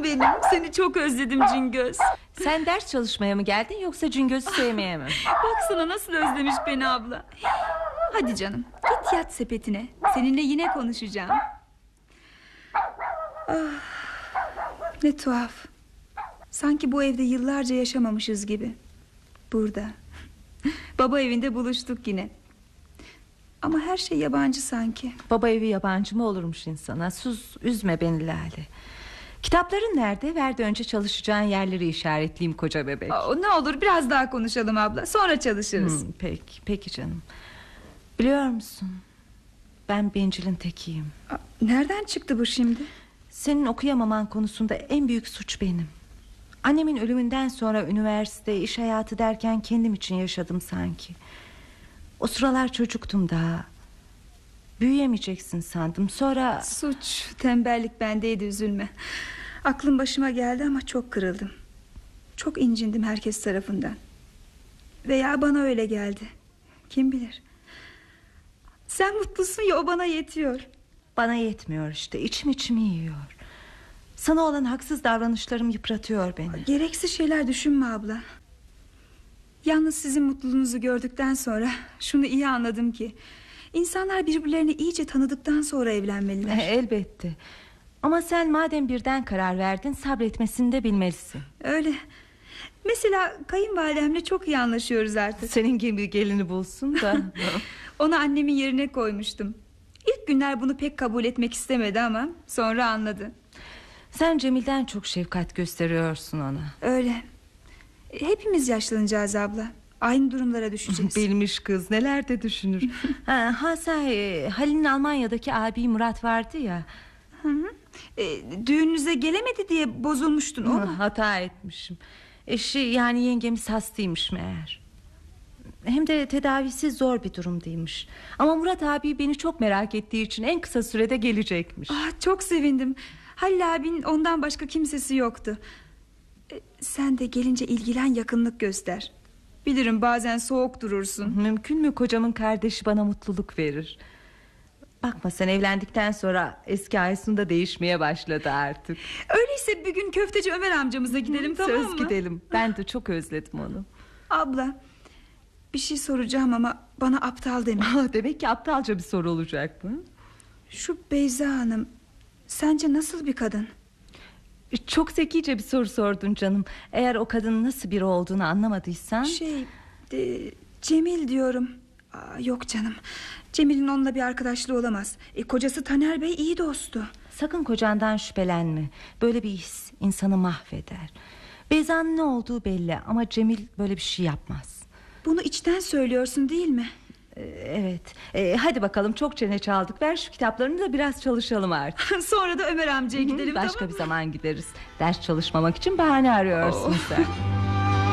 benim. Seni çok özledim Cingöz. Sen ders çalışmaya mı geldin yoksa Cingöz'ü sevmeye mi? Baksana nasıl özlemiş beni abla. Hadi canım, git yat sepetine. Seninle yine konuşacağım. Ah, ne tuhaf. Sanki bu evde yıllarca yaşamamışız gibi. Burada baba evinde buluştuk yine. Ama her şey yabancı sanki. Baba evi yabancı mı olurmuş insana? Sus, üzme beni Lale. Kitapların nerede? Ver de önce çalışacağın yerleri işaretleyeyim koca bebek. Ne olur biraz daha konuşalım abla. Sonra çalışırız. Peki canım. Biliyor musun? Ben bencilin tekiyim. Nereden çıktı bu şimdi? Senin okuyamaman konusunda en büyük suç benim. Annemin ölümünden sonra üniversite, iş hayatı derken kendim için yaşadım sanki. O sıralar çocuktum daha. Büyüyemeyeceksin sandım. Sonra... Suç, tembellik bendeydi, üzülme. Aklım başıma geldi ama çok kırıldım. Çok incindim herkes tarafından. Veya bana öyle geldi. Kim bilir. Sen mutlusun ya, o bana yetiyor. Bana yetmiyor işte, içimi yiyor. Sana olan haksız davranışlarım yıpratıyor beni. Gereksiz şeyler düşünme abla. Yalnız sizin mutluluğunuzu gördükten sonra şunu iyi anladım ki İnsanlar birbirlerini iyice tanıdıktan sonra evlenmeliler. Elbette. Ama sen madem birden karar verdin, sabretmesini de bilmelisin. Öyle. Mesela kayınvalidemle çok iyi anlaşıyoruz artık. Senin gibi gelini bulsun da. Onu annemin yerine koymuştum. İlk günler bunu pek kabul etmek istemedi ama sonra anladı. Sen Cemil'den çok şefkat gösteriyorsun ona. Öyle. Hepimiz yaşlanacağız abla. Aynı durumlara düşeceğiz. Bilmiş kız, neler de düşünür. Halil'in Almanya'daki abi Murat vardı ya. Düğününüze gelemedi diye bozulmuştun, o mu? Hata etmişim. Eşi yani yengemiz hastaymış meğer. Hem de tedavisi zor bir durumdaymış. Ama Murat abi beni çok merak ettiği için en kısa sürede gelecekmiş. Çok sevindim. Halil abinin ondan başka kimsesi yoktu. Sen de gelince ilgilen, yakınlık göster. Bilirim bazen soğuk durursun. Mümkün mü, kocamın kardeşi bana mutluluk verir. Bakma sen, evlendikten sonra eski Aysun da değişmeye başladı artık. Öyleyse bir gün köfteci Ömer amcamıza gidelim, tamam mı? Söz gidelim, ben de çok özledim onu. Abla, bir şey soracağım ama bana aptal deme. Demek ki aptalca bir soru olacak mı? Şu Beyza Hanım sence nasıl bir kadın? Çok zekice bir soru sordun canım. Eğer o kadının nasıl biri olduğunu anlamadıysan... Cemil diyorum. Yok canım, Cemil'in onunla bir arkadaşlığı olamaz. Kocası Taner Bey iyi dostu. Sakın kocandan şüphelenme. Böyle bir his insanı mahveder. Beyza'nın ne olduğu belli ama Cemil böyle bir şey yapmaz. Bunu içten söylüyorsun değil mi? Evet. Hadi bakalım, çok çene çaldık. Ver şu kitaplarını da biraz çalışalım artık. Sonra da Ömer amcaya gidelim. Başka bir zaman gideriz. Ders çalışmamak için bahane arıyorsun sen.